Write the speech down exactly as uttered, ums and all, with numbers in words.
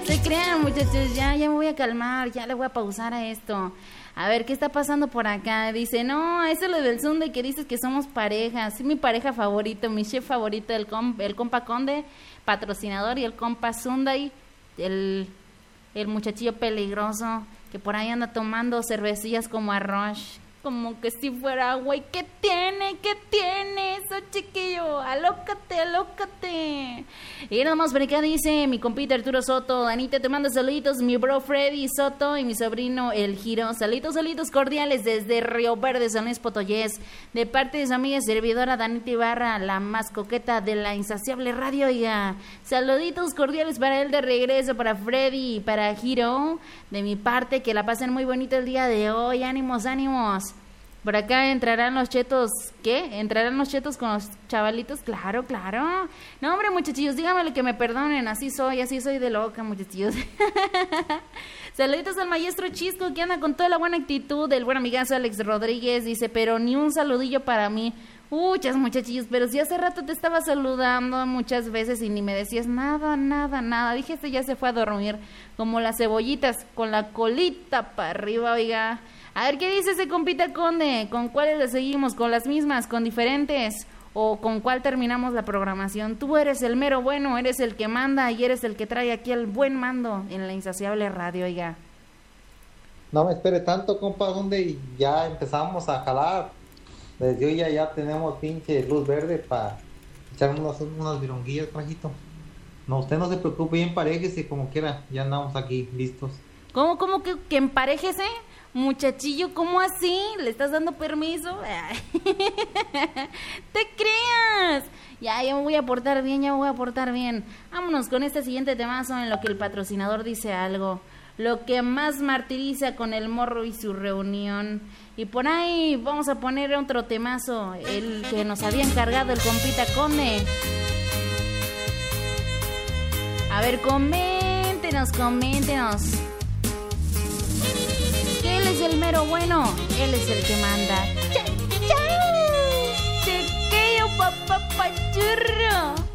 Se crean, muchachos, ya, ya me voy a calmar, ya le voy a pausar a esto. A ver, ¿qué está pasando por acá? Dice, no, eso es lo del Sunday que dices que somos pareja. Sí, mi pareja favorito, mi chef favorito, el, comp, el compa Conde, patrocinador, y el compa Sunday, el, el muchachillo peligroso, que por ahí anda tomando cervecillas como arroz. Como que si fuera agua. ¿Y qué tiene? ¿Qué tiene eso, chiquillo? Alócate, alócate. Y nada más por acá dice mi compita Arturo Soto. Anita, te mando saluditos. Mi bro Freddy Soto y mi sobrino El Giro. Saluditos, saluditos cordiales desde Río Verde, San Luis Potoyés. De parte de su amiga servidora Danita Ibarra, la más coqueta de la insaciable radio. Oiga, saluditos cordiales para él de regreso, para Freddy y para Giro. De mi parte, que la pasen muy bonito el día de hoy. Ánimos, ánimos. Por acá entrarán los chetos, ¿qué? ¿Entrarán los chetos con los chavalitos? Claro, claro. No, hombre, muchachillos, díganmelo que me perdonen, así soy, así soy de loca, muchachillos. Saluditos al maestro Chisco, que anda con toda la buena actitud, el buen amigazo Alex Rodríguez, dice, pero ni un saludillo para mí. Muchas, muchachillos, pero si hace rato te estaba saludando muchas veces y ni me decías nada, nada, nada. Dije, este ya se fue a dormir, como las cebollitas, con la colita para arriba, oiga. A ver, ¿qué dice ese compita Conde? ¿Con cuáles le seguimos? ¿Con las mismas? ¿Con diferentes? ¿O con cuál terminamos la programación? Tú eres el mero bueno, eres el que manda y eres el que trae aquí el buen mando en la insaciable radio, oiga. No me espere tanto, compa, donde ya empezamos a jalar. Desde hoy ya, ya tenemos pinche luz verde para echar unos, unas vironguillas, trajito. No, usted no se preocupe, bien paréjese como quiera, ya andamos aquí, listos. ¿Cómo, cómo que, que emparejese? Muchachillo, ¿cómo así? ¿Le estás dando permiso? ¡Te creas! Ya, ya me voy a portar bien, ya me voy a portar bien. Vámonos con este siguiente temazo en lo que el patrocinador dice algo. Lo que más martiriza con el morro y su reunión. Y por ahí vamos a poner otro temazo, el que nos había encargado el compita Conde. A ver, coméntenos, coméntenos. Que él es el mero bueno, él es el que manda. ¡Chao! ¡Chiquillo, papá, pachurro!